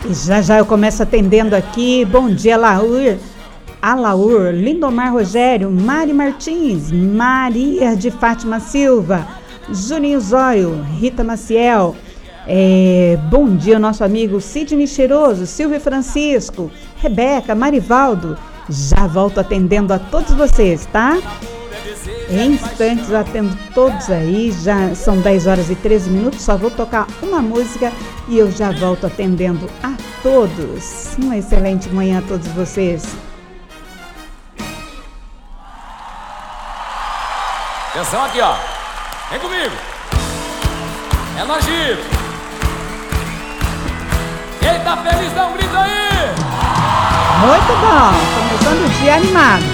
E já eu começo atendendo aqui. Bom dia, Alaur, Lindomar Rogério, Mari Martins, Maria de Fátima Silva, Juninho Zóio, Rita Maciel. Bom dia, nosso amigo Sidney Cheiroso, Silvio Francisco, Rebeca, Marivaldo. Já volto atendendo a todos vocês, tá? Em instantes eu atendo todos aí. Já são 10 horas e 13 minutos. Só vou tocar uma música e eu já volto atendendo a todos. Uma excelente manhã a todos vocês. Atenção aqui, ó. Vem comigo. É nós, Giro. Quem tá feliz, dá um grito aí. Muito bom. Começando o dia animado.